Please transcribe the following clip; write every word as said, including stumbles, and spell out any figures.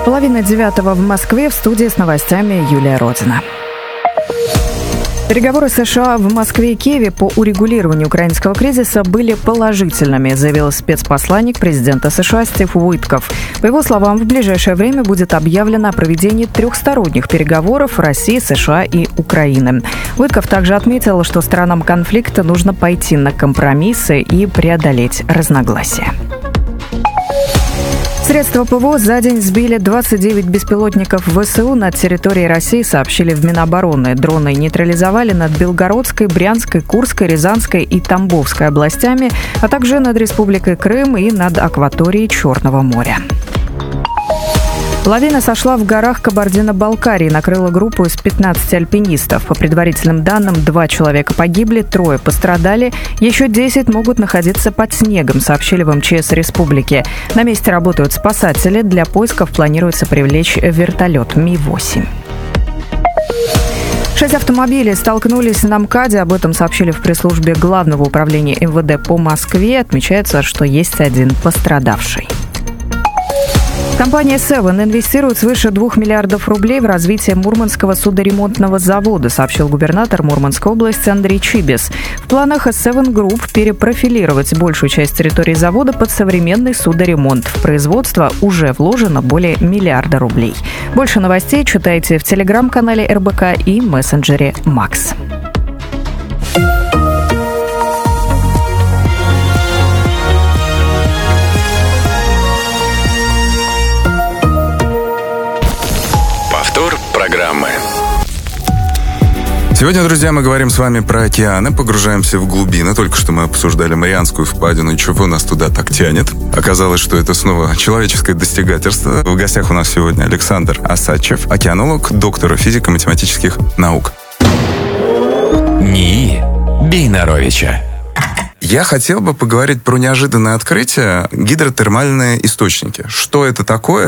Половина девятого в Москве. В студии с новостями Юлия Родина. Переговоры США в Москве и Киеве по урегулированию украинского кризиса были положительными, заявил спецпосланник президента США Стив Уитков. По его словам, в ближайшее время будет объявлено о проведении трехсторонних переговоров России, США и Украины. Уитков также отметил, что сторонам конфликта нужно пойти на компромиссы и преодолеть разногласия. Средства ПВО за день сбили двадцать девять беспилотников ВСУ над территорией России, сообщили в Минобороны. Дроны нейтрализовали над Белгородской, Брянской, Курской, Рязанской и Тамбовской областями, а также над Республикой Крым и над акваторией Черного моря. Лавина сошла в горах Кабардино-Балкарии, накрыла группу из пятнадцати альпинистов. По предварительным данным, два человека погибли, трое пострадали, еще десять могут находиться под снегом, сообщили в МЧС республики. На месте работают спасатели, для поисков планируется привлечь вертолет Ми восемь. Шесть автомобилей столкнулись на МКАДе. Об этом сообщили в пресс-службе Главного управления МВД по Москве. Отмечается, что есть один пострадавший. Компания «Севен» инвестирует свыше двух миллиардов рублей в развитие Мурманского судоремонтного завода, сообщил губернатор Мурманской области Андрей Чибис. В планах «Севен Групп» перепрофилировать большую часть территории завода под современный судоремонт. В производство уже вложено более миллиарда рублей. Больше новостей читайте в телеграм-канале эр бэ ка и мессенджере Макс. Программы. Сегодня, друзья, мы говорим с вами про океаны, погружаемся в глубины. Только что мы обсуждали Марианскую впадину, и чего нас туда так тянет. Оказалось, что это снова человеческое достигательство. В гостях у нас сегодня Александр Осадчев, океанолог, доктор физико-математических наук. НИИ Бейнаровича. Я хотел бы поговорить про неожиданное открытие — гидротермальные источники. Что это такое?